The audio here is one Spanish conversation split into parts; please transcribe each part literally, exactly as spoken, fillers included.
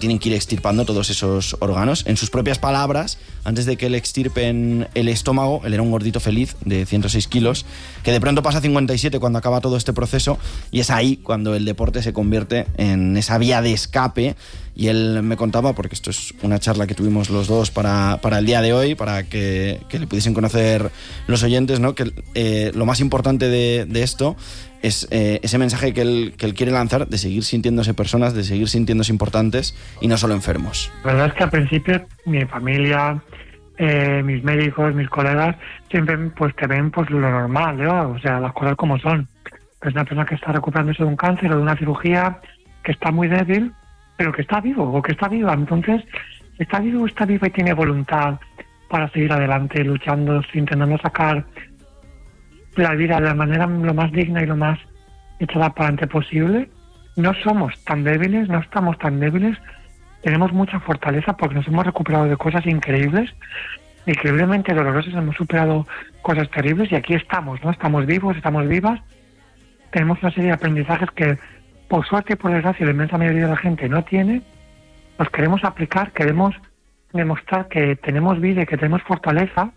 tienen que ir extirpando todos esos órganos. En sus propias palabras, antes de que le extirpen el estómago, él era un gordito feliz de ciento seis kilos, que de pronto pasa a cincuenta y siete cuando acaba todo este proceso, y es ahí cuando el deporte se convierte en esa vía de escape. Y él me contaba, porque esto es una charla que tuvimos los dos para, para el día de hoy, para que, que le pudiesen conocer los oyentes, ¿no? Que eh, lo más importante de, de esto es eh, ese mensaje que él, que él quiere lanzar, de seguir sintiéndose personas, de seguir sintiéndose importantes y no solo enfermos. La verdad es que al principio mi familia, eh, mis médicos, mis colegas, siempre pues te ven pues lo normal, ¿no? O sea, las cosas como son. Es una persona que está recuperándose de un cáncer o de una cirugía, que está muy débil, pero que está vivo o que está viva. Entonces, está vivo, está viva y tiene voluntad para seguir adelante, luchando, intentando sacar la vida de la manera lo más digna y lo más echada para adelante posible. No somos tan débiles, no estamos tan débiles, tenemos mucha fortaleza porque nos hemos recuperado de cosas increíbles, increíblemente dolorosas, hemos superado cosas terribles y aquí estamos, ¿no? Estamos vivos, estamos vivas, tenemos una serie de aprendizajes que, por suerte y por desgracia, la inmensa mayoría de la gente no tiene. Los queremos aplicar, queremos demostrar que tenemos vida y que tenemos fortaleza,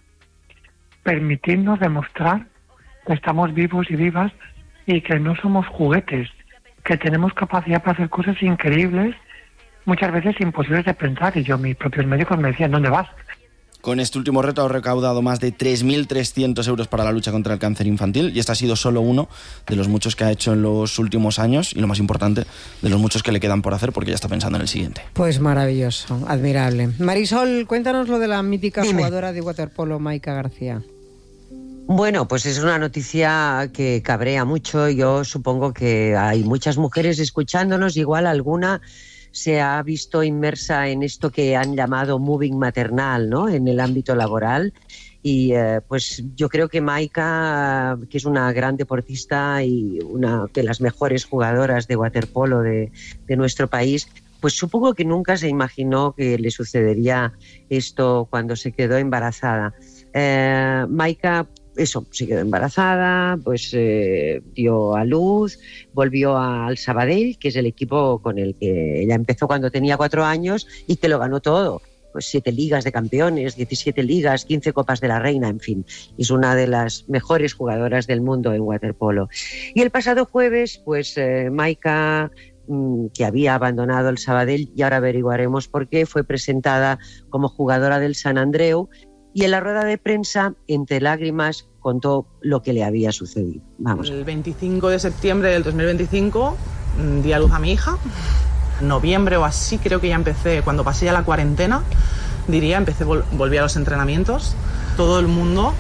permitirnos demostrar que estamos vivos y vivas y que no somos juguetes, que tenemos capacidad para hacer cosas increíbles, muchas veces imposibles de pensar. Y yo, mis propios médicos me decían, ¿dónde vas? Con este último reto ha recaudado más de tres mil trescientos euros para la lucha contra el cáncer infantil, y este ha sido solo uno de los muchos que ha hecho en los últimos años, y lo más importante, de los muchos que le quedan por hacer, porque ya está pensando en el siguiente. Pues maravilloso, admirable. Marisol, cuéntanos lo de la mítica Dime. jugadora de waterpolo Maika García. Bueno, pues es una noticia que cabrea mucho. Yo supongo que hay muchas mujeres escuchándonos, igual alguna se ha visto inmersa en esto que han llamado moving maternal, ¿no? En el ámbito laboral. Y eh, pues yo creo que Maika, que es una gran deportista y una de las mejores jugadoras de waterpolo de, de nuestro país, pues supongo que nunca se imaginó que le sucedería esto cuando se quedó embarazada. Eh, Maika, eso, se quedó embarazada, pues eh, dio a luz, volvió al Sabadell, que es el equipo con el que ella empezó cuando tenía cuatro años y que lo ganó todo. Pues siete ligas de campeones, diecisiete ligas, quince copas de la reina, en fin. Es una de las mejores jugadoras del mundo en waterpolo. Y el pasado jueves, pues eh, Maika, mmm, que había abandonado el Sabadell, y ahora averiguaremos por qué, fue presentada como jugadora del Sant Andreu, y en la rueda de prensa, entre lágrimas, contó lo que le había sucedido. Vamos. El veinticinco de septiembre del dos mil veinticinco di a luz a mi hija. En noviembre o así creo que ya empecé, cuando pasé ya la cuarentena, diría, empecé, vol- volví a los entrenamientos. Todo el mundo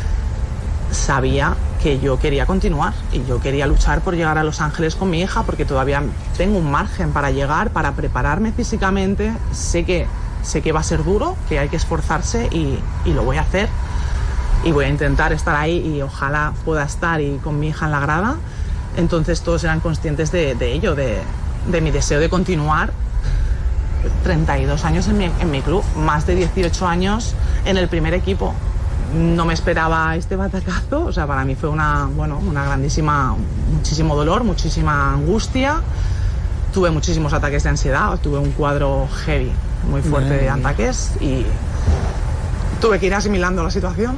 sabía que yo quería continuar y yo quería luchar por llegar a Los Ángeles con mi hija, porque todavía tengo un margen para llegar, para prepararme físicamente. Sé que Sé que va a ser duro, que hay que esforzarse y, y lo voy a hacer. Y voy a intentar estar ahí y ojalá pueda estar y con mi hija en la grada. Entonces todos eran conscientes de, de ello, de, de mi deseo de continuar. treinta y dos años en mi, en mi club, más de dieciocho años en el primer equipo. No me esperaba este batacazo, o sea, para mí fue una, bueno, una grandísima, muchísimo dolor, muchísima angustia. Tuve muchísimos ataques de ansiedad, tuve un cuadro heavy, muy fuerte de ataques, y tuve que ir asimilando la situación.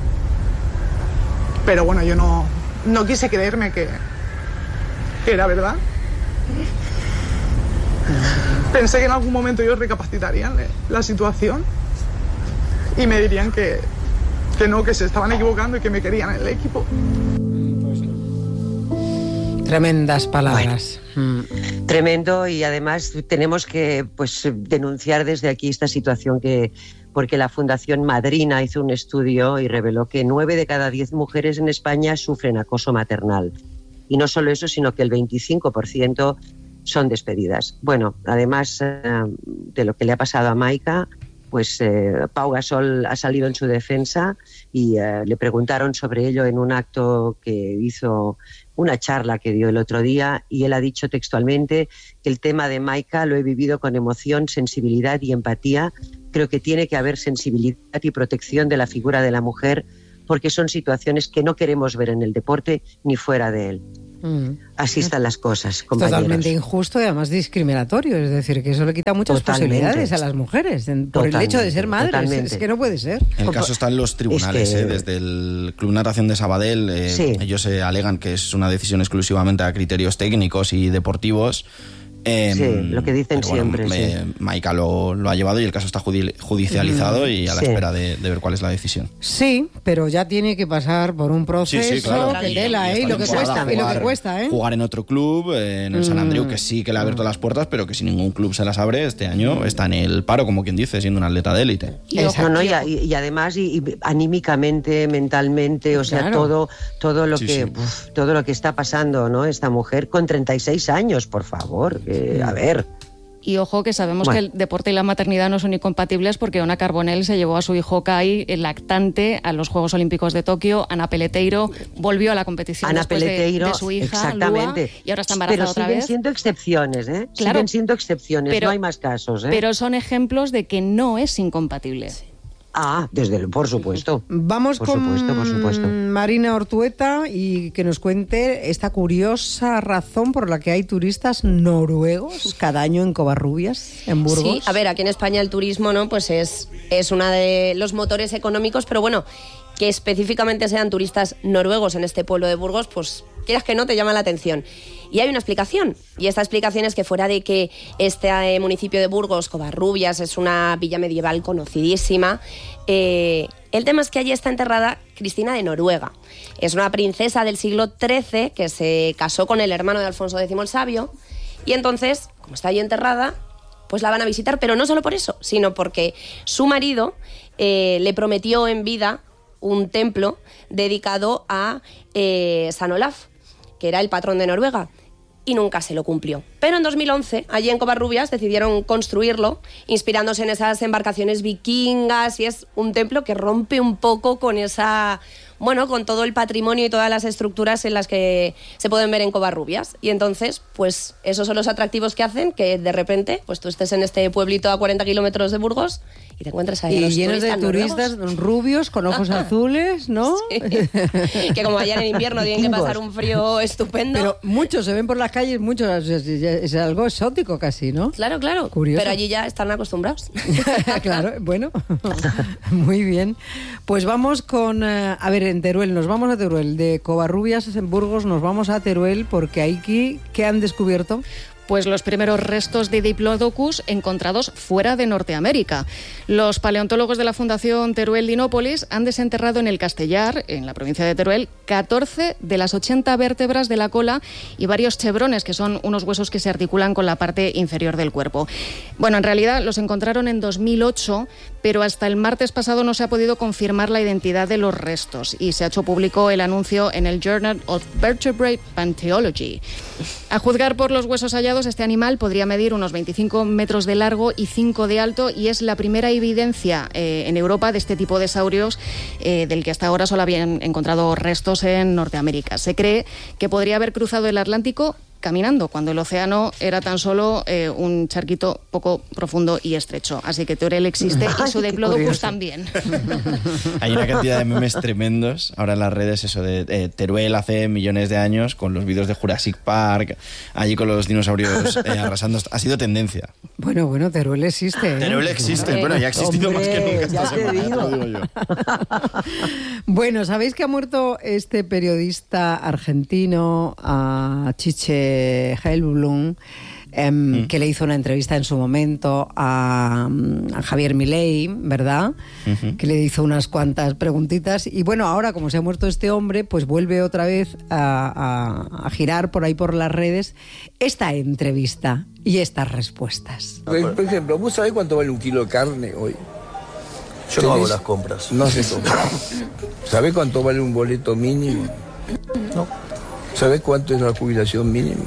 Pero bueno, yo no, no quise creerme que, que era verdad. Pensé que en algún momento ellos recapacitarían la situación y me dirían que, que no, que se estaban equivocando y que me querían en el equipo. Tremendas palabras. Bueno, mm. Tremendo, y además tenemos que pues denunciar desde aquí esta situación, que porque la Fundación Madrina hizo un estudio y reveló que nueve de cada diez mujeres en España sufren acoso maternal. Y no solo eso, sino que el veinticinco por ciento son despedidas. Bueno, además eh, de lo que le ha pasado a Maika, pues eh, Pau Gasol ha salido en su defensa y eh, le preguntaron sobre ello en un acto que hizo, una charla que dio el otro día, y él ha dicho textualmente que el tema de Maika lo he vivido con emoción, sensibilidad y empatía. Creo que tiene que haber sensibilidad y protección de la figura de la mujer, porque son situaciones que no queremos ver en el deporte ni fuera de él. Mm. Así están las cosas, compañeros. Totalmente injusto y además discriminatorio. Es decir, que eso le quita muchas Totalmente. posibilidades a las mujeres en- por el hecho de ser madres. Totalmente. Es que no puede ser. El caso está en los tribunales, Es que- ¿eh? Desde el Club Natación de Sabadell, eh, Sí. ellos eh, alegan que es una decisión exclusivamente a criterios técnicos y deportivos. Eh, Sí, lo que dicen pero bueno, siempre, eh, sí. Maika lo, lo ha llevado y el caso está judi- judicializado y a la Sí. espera de, de ver cuál es la decisión. Sí, pero ya tiene que pasar por un proceso que Y- tela, y ¿eh? Y lo que está cuesta, dispuesta y lo a que jugar- cuesta, ¿eh? Jugar en otro club, eh, en el San Andreu, que sí que le ha abierto las puertas, pero que si ningún club se las abre, este año está en el paro, como quien dice, siendo un atleta de élite. Y, ojo, no, y, y- y además y, y anímicamente, mentalmente, o sea, Claro. todo todo lo Sí, que sí. uf, todo lo que está pasando, ¿no? Esta mujer con treinta y seis años, por favor, eh, a ver. Y ojo que sabemos Bueno. que el deporte y la maternidad no son incompatibles porque Ona Carbonell se llevó a su hijo Kai, el lactante, a los Juegos Olímpicos de Tokio. Ana Peleteiro volvió a la competición Ana después de- Peleteiro, de, su hija, exactamente. Lua, y ahora está embarazada Pero otra siguen vez. siendo excepciones, ¿eh? Claro. Siguen siendo excepciones, Pero- no hay más casos, ¿eh? Pero son ejemplos de que no es incompatible. Ah, desde el, por supuesto. Vamos Por con supuesto, por supuesto. Marina Ortueta y que nos cuente esta curiosa razón por la que hay turistas noruegos cada año en Covarrubias, en Burgos. Sí, a ver, aquí en España el turismo, ¿no? Pues es, es uno de los motores económicos, pero bueno, que específicamente sean turistas noruegos en este pueblo de Burgos, pues quieras que no, te llama la atención. Y hay una explicación, y esta explicación es que fuera de que este eh, municipio de Burgos, Covarrubias, es una villa medieval conocidísima, eh, el tema es que allí está enterrada Cristina de Noruega. Es una princesa del siglo trece que se casó con el hermano de Alfonso X el Sabio, y entonces, como está allí enterrada, pues la van a visitar, pero no solo por eso, sino porque su marido eh, le prometió en vida un templo dedicado a eh, San Olaf, que era el patrón de Noruega, y nunca se lo cumplió. Pero en dos mil once, allí en Covarrubias, decidieron construirlo, inspirándose en esas embarcaciones vikingas, y es un templo que rompe un poco con esa... bueno, con todo el patrimonio y todas las estructuras en las que se pueden ver en Covarrubias. Y entonces, pues esos son los atractivos que hacen que de repente, pues tú estés en este pueblito a cuarenta kilómetros de Burgos y te encuentres ahí a Y los llenos de turistas turistas rubios con ojos azules, ¿no? Sí. Que como vayan en invierno tienen que pasar un frío estupendo. Pero muchos se ven por las calles, muchos, es, es algo exótico casi, ¿no? Claro, claro. Curioso. Pero allí ya están acostumbrados. Claro, bueno, muy bien. Pues vamos con, eh, a ver, en Teruel, nos vamos a Teruel, de Covarrubias en Burgos nos vamos a Teruel porque aquí, ¿qué han descubierto? Pues los primeros restos de Diplodocus encontrados fuera de Norteamérica. Los paleontólogos de la Fundación Teruel Dinópolis han desenterrado en el Castellar, en la provincia de Teruel, catorce de las ochenta vértebras de la cola y varios chevrones, que son unos huesos que se articulan con la parte inferior del cuerpo. Bueno, en realidad los encontraron en dos mil ocho, pero hasta el martes pasado no se ha podido confirmar la identidad de los restos y se ha hecho público el anuncio en el Journal of Vertebrate Paleontology. A juzgar por los huesos hallados, este animal podría medir unos veinticinco metros de largo y cinco de alto y es la primera evidencia eh, en Europa de este tipo de saurios eh, del que hasta ahora solo habían encontrado restos en Norteamérica. Se cree que podría haber cruzado el Atlántico caminando, cuando el océano era tan solo eh, un charquito poco profundo y estrecho. Así que Teruel existe y su Diplodocus también. Hay una cantidad de memes tremendos ahora en las redes, eso de eh, Teruel hace millones de años, con los vídeos de Jurassic Park, allí con los dinosaurios eh, arrasando. Ha sido tendencia. Bueno, bueno, Teruel existe. ¿eh? Teruel existe, bueno, ya ha existido Hombre, más que nunca esta ya te semana, digo. te lo digo yo. Bueno, ¿sabéis que ha muerto este periodista argentino, uh, Chiche Heilblum, eh, mm. que le hizo una entrevista en su momento a, a Javier Milei, ¿verdad? Uh-huh. Que le hizo unas cuantas preguntitas. Y bueno, ahora como se ha muerto este hombre, pues vuelve otra vez a, a, a girar por ahí por las redes esta entrevista y estas respuestas. Por ejemplo, ¿vos sabés cuánto vale un kilo de carne hoy? Yo no hago las compras. No sé cómo. ¿Sabés cuánto vale un boleto mínimo? No. ¿Sabés cuánto es la jubilación mínima?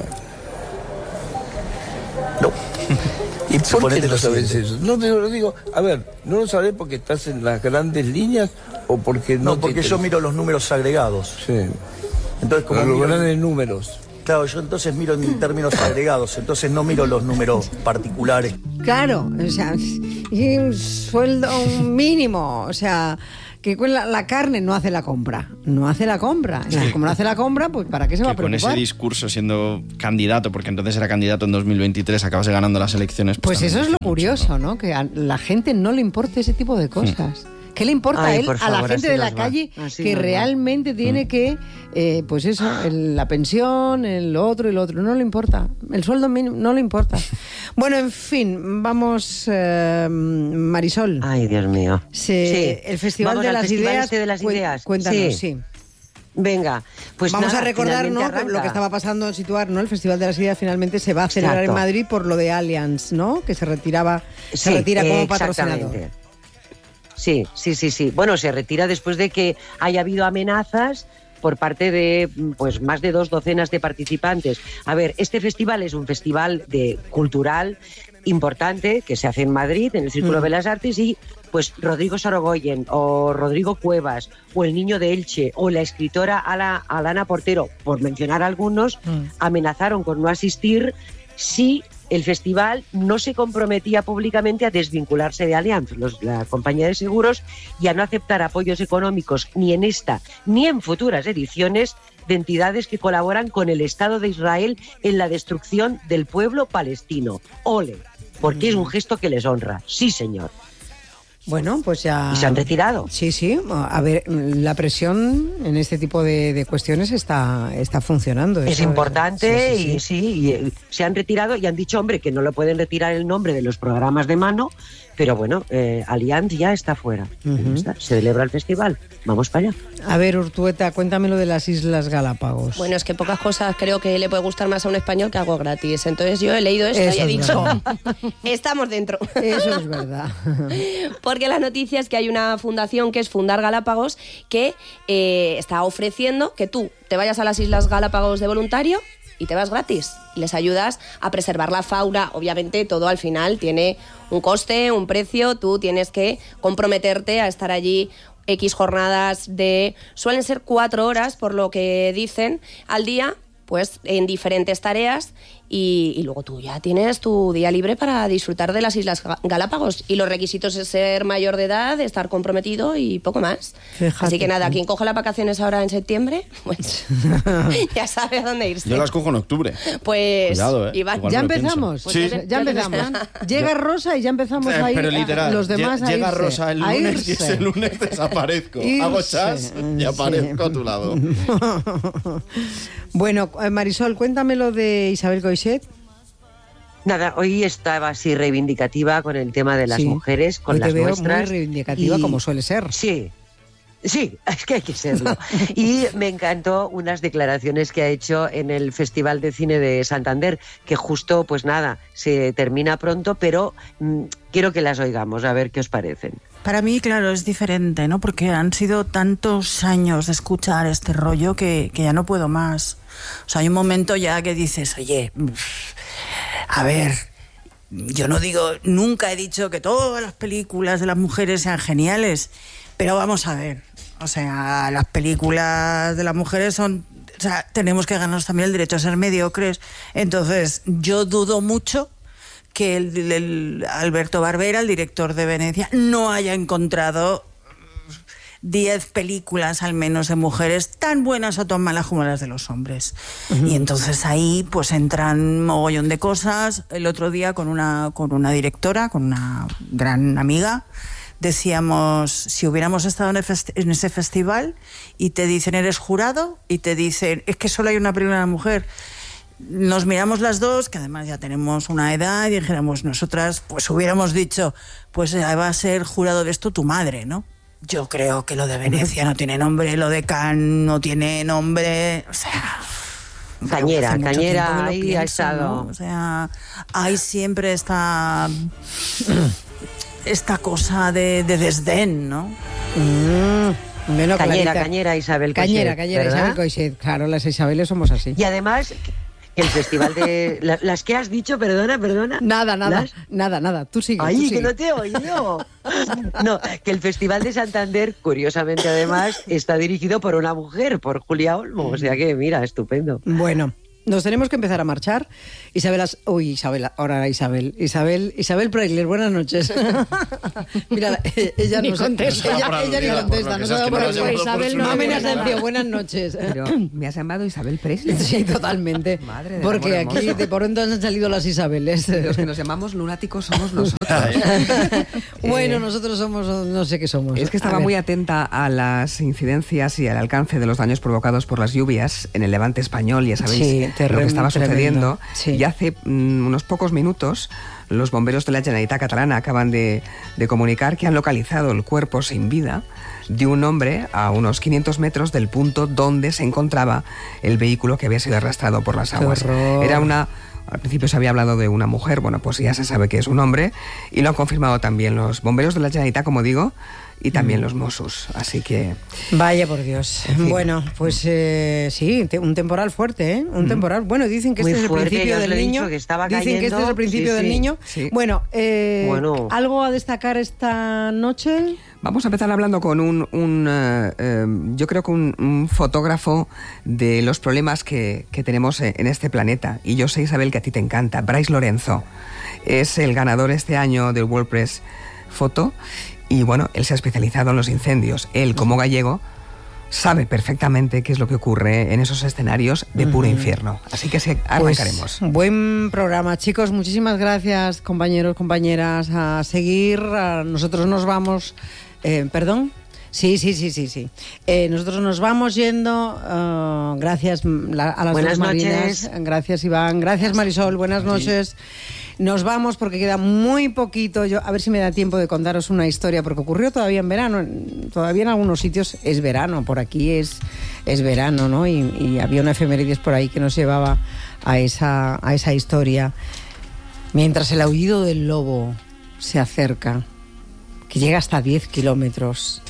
No. ¿Y por qué Suponete no lo sabés siguiente. eso? No te lo digo. A ver, ¿no lo sabés porque estás en las grandes líneas o porque no, No, te porque yo interesa? miro los números agregados. Sí. Entonces, como Los miro- grandes números. Claro, yo entonces miro en términos agregados, entonces no miro los números particulares. Claro, o sea, y un sueldo mínimo, o sea, que con la, la carne no hace la compra. No hace la compra. Entonces, como no hace la compra, pues ¿para qué se va a preocupar? Con ese discurso siendo candidato, porque entonces era candidato en dos mil veintitrés, acabase ganando las elecciones. Pues, pues eso es lo curioso, mucho, ¿no? ¿no? Que a la gente no le importe ese tipo de cosas. Mm. ¿Qué le importa Ay, a él, favor, a la gente de la calle, que realmente va. tiene mm. que, eh, pues eso, el, la pensión, el otro y el otro? No le importa. El sueldo mínimo no le importa. Bueno, en fin, vamos, eh, Marisol. Ay, Dios mío. Se, sí. El Festival, vamos de, al las festival ideas, este de las Ideas. Cuéntanos, sí. sí. Venga, pues vamos nada, a recordar, ¿no?, lo que estaba pasando en situar, ¿no? El Festival de las Ideas finalmente se va a celebrar Exacto. en Madrid por lo de Allianz, ¿no? Que se retiraba, sí, se retira como eh, patrocinador. Sí, sí, sí, sí. Bueno, se retira después de que haya habido amenazas por parte de pues más de dos docenas de participantes. A ver, este festival es un festival de cultural importante que se hace en Madrid, en el Círculo mm. de las Artes, y pues Rodrigo Sorogoyen o Rodrigo Cuevas o el Niño de Elche o la escritora Ala, Alana Portero, por mencionar algunos, mm. amenazaron con no asistir si el festival no se comprometía públicamente a desvincularse de Allianz, los, la compañía de seguros, y a no aceptar apoyos económicos ni en esta ni en futuras ediciones de entidades que colaboran con el Estado de Israel en la destrucción del pueblo palestino. Ole, porque es un gesto que les honra. Sí, señor. Bueno, pues ya... ¿Y se han retirado? Sí, sí. A ver, la presión en este tipo de, de cuestiones está, está funcionando. Es importante es, sí, sí, sí. y sí, y se han retirado y han dicho, hombre, que no le pueden retirar el nombre de los programas de mano, pero bueno, eh, Allianz ya está fuera. Uh-huh. está. Se celebra el festival. Vamos para allá. A ver, Urtueta, cuéntame lo de las Islas Galápagos. Bueno, es que pocas cosas creo que le puede gustar más a un español que algo gratis. Entonces yo he leído esto Eso y he dicho, verdad. estamos dentro. Eso es verdad. Porque la noticia es que hay una fundación que es Fundar Galápagos que eh, está ofreciendo que tú te vayas a las Islas Galápagos de voluntario y te vas gratis. Les ayudas a preservar la fauna. Obviamente todo al final tiene un coste, un precio. Tú tienes que comprometerte a estar allí X jornadas de... Suelen ser cuatro horas, por lo que dicen, al día, pues en diferentes tareas. Y, y luego tú ya tienes tu día libre para disfrutar de las Islas Galápagos. Y los requisitos es ser mayor de edad, estar comprometido y poco más. Fíjate. Así que nada, quien coja las vacaciones ahora en septiembre, pues ya sabe a dónde irse. Yo las cojo en octubre. Pues Cuidado, ¿eh? Iván, ya empezamos. Pues sí. ya, ya empezamos. Llega Rosa y ya empezamos eh, a ir. Pero literal, los demás llega, a llega irse, Rosa el lunes y ese lunes desaparezco. Irse. Hago chas y aparezco sí. a tu lado. Bueno, Marisol, cuéntame lo de Isabel Coixet. Nada, hoy estaba así reivindicativa con el tema de las sí. mujeres, con hoy las te veo nuestras. Muy reivindicativa, y... como suele ser. Sí, sí, es que hay que serlo. Y me encantó unas declaraciones que ha hecho en el Festival de Cine de Santander, que justo, pues nada, se termina pronto, pero mmm, quiero que las oigamos, a ver qué os parecen. Para mí, claro, es diferente, ¿no? Porque han sido tantos años de escuchar este rollo que, que ya no puedo más. O sea, hay un momento ya que dices, oye, a ver, yo no digo, nunca he dicho que todas las películas de las mujeres sean geniales, pero vamos a ver, o sea, las películas de las mujeres son, o sea, tenemos que ganarnos también el derecho a ser mediocres. Entonces, yo dudo mucho que el, el Alberto Barbera, el director de Venecia, no haya encontrado diez películas al menos de mujeres tan buenas o tan malas como las de los hombres. Uh-huh. Y entonces ahí pues entran un mogollón de cosas. El otro día con una, con una directora, con una gran amiga, decíamos, si hubiéramos estado en, el festi- en ese festival y te dicen eres jurado y te dicen es que solo hay una película de mujer, nos miramos las dos, que además ya tenemos una edad, y dijéramos nosotras, pues hubiéramos dicho, pues va a ser jurado de esto tu madre, ¿no? Yo creo que lo de Venecia no tiene nombre, lo de Cannes no tiene nombre, o sea... Cañera, Cañera ahí pienso, ha estado... ¿no? O sea, hay siempre esta... esta cosa de, de desdén, ¿no? Mm, bueno, cañera, clarita. Cañera, Isabel Coixet. Cañera, Cañera, ¿verdad? Isabel Coixet. Claro, las Isabeles somos así. Y además... El festival de... La, ¿Las que has dicho? Perdona, perdona. Nada, nada, ¿Las? nada, nada. Tú sigue, Ay, tú que sigue. no te he oído. No, que el Festival de Santander, curiosamente además, está dirigido por una mujer, por Julia Olmo. O sea que, mira, estupendo. Bueno, nos tenemos que empezar a marchar. Isabel, uy, Isabel, ahora Isabel, Isabel, Isabel Preisler, buenas noches. Mira, ella ni no contesta. Ella, ella ni contesta, no se ha dado por el Isabel no me atención, buenas noches. Pero me has llamado Isabel Preisler. Sí, totalmente. Madre de porque amor aquí hermoso. de por entonces han salido las Isabeles. Los que nos llamamos lunáticos somos nosotros. Bueno, Eh, nosotros somos, no sé qué somos. Es que estaba muy atenta a las incidencias y al alcance de los daños provocados por las lluvias en el Levante español, ya sabéis Sí, lo terreno, que estaba sucediendo. sí. Y hace mm, unos pocos minutos los bomberos de la Generalitat catalana acaban de, de comunicar que han localizado el cuerpo sin vida de un hombre a unos quinientos metros del punto donde se encontraba el vehículo que había sido arrastrado por las aguas. horror. Era una... Al principio se había hablado de una mujer, bueno, pues ya se sabe que es un hombre, y lo han confirmado también los bomberos de la Generalitat, como digo, y también mm. los Mossos, así que... Vaya por Dios. En fin. Bueno, pues eh, sí, te, un temporal fuerte, ¿eh? Un mm. temporal. Bueno, dicen que Muy este es el fuerte, principio del niño. Que estaba dicen cayendo. que este es el principio sí, del sí. niño. Sí. Bueno, eh, Bueno. ¿algo a destacar esta noche? Vamos a empezar hablando con un, un uh, eh, yo creo que un, un fotógrafo de los problemas que, que tenemos en este planeta. Y yo sé, Isabel, que a ti te encanta. Bryce Lorenzo es el ganador este año del World Press Photo. Y bueno, él se ha especializado en los incendios. Él, como gallego, sabe perfectamente qué es lo que ocurre en esos escenarios de puro uh-huh. infierno. Así que sí, arrancaremos. Pues, buen programa, chicos. Muchísimas gracias, compañeros, compañeras. A seguir. A nosotros nos vamos... Eh, ¿Perdón? Sí, sí, sí, sí, sí. Eh, nosotros nos vamos yendo. Uh, gracias la, a las buenas dos Marinas. Noches. Gracias, Iván. Gracias, Marisol. Buenas noches. Nos vamos porque queda muy poquito. Yo, a ver si me da tiempo de contaros una historia, porque ocurrió todavía en verano. Todavía en algunos sitios es verano. Por aquí es, es verano, ¿no? Y, y había una efemérides por ahí que nos llevaba a esa, a esa historia. Mientras el aullido del lobo se acerca, que llega hasta diez kilómetros.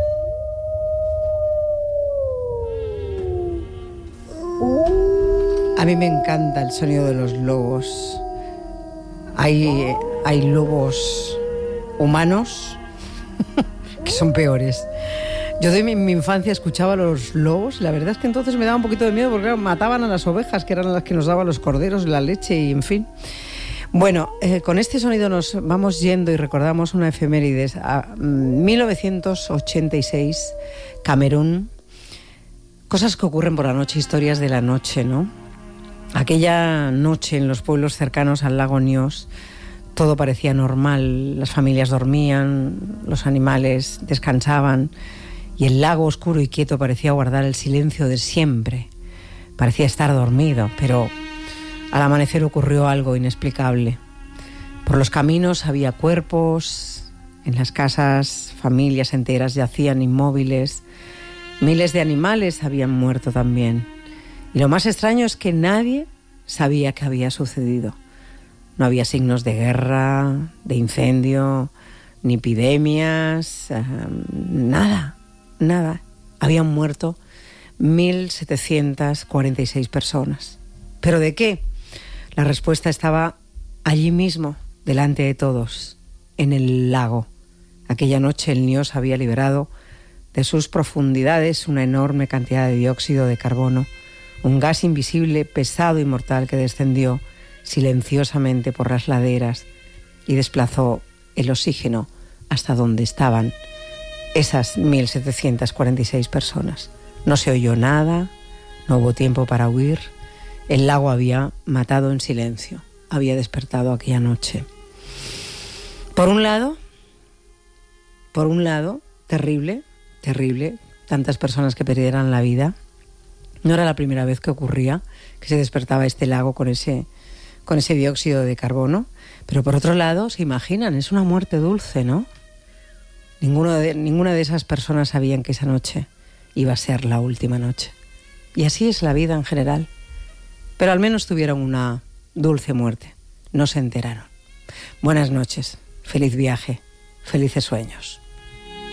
A mí me encanta el sonido de los lobos. Hay, hay lobos humanos que son peores. Yo de mi, mi infancia escuchaba a los lobos. La verdad es que entonces me daba un poquito de miedo porque claro, mataban a las ovejas, que eran las que nos daban los corderos, la leche y en fin. Bueno, eh, con este sonido nos vamos yendo y recordamos una efemérides. A mil novecientos ochenta y seis, Camerún. Cosas que ocurren por la noche, historias de la noche, ¿no? Aquella noche en los pueblos cercanos al lago Nyos, todo parecía normal. Las familias dormían, los animales descansaban y el lago oscuro y quieto parecía guardar el silencio de siempre. Parecía estar dormido, pero... al amanecer ocurrió algo inexplicable. Por los caminos había cuerpos, en las casas familias enteras yacían inmóviles, miles de animales habían muerto también. Y lo más extraño es que nadie sabía qué había sucedido. No había signos de guerra, de incendio, ni epidemias, uh, nada, nada. Habían muerto mil setecientas cuarenta y seis personas. ¿Pero de qué? La respuesta estaba allí mismo, delante de todos, en el lago. Aquella noche el Nyos había liberado de sus profundidades una enorme cantidad de dióxido de carbono, un gas invisible, pesado y mortal que descendió silenciosamente por las laderas y desplazó el oxígeno hasta donde estaban esas mil setecientas cuarenta y seis personas. No se oyó nada, no hubo tiempo para huir. El lago había matado en silencio, había despertado aquella noche. Por un lado, por un lado, terrible, terrible, tantas personas que perdieran la vida. No era la primera vez que ocurría, que se despertaba este lago con ese, con ese dióxido de carbono. Pero por otro lado, se imaginan, es una muerte dulce, ¿no? Ninguno de, ninguna de esas personas sabían que esa noche iba a ser la última noche. Y así es la vida en general. Pero al menos tuvieron una dulce muerte. No se enteraron. Buenas noches, feliz viaje, felices sueños.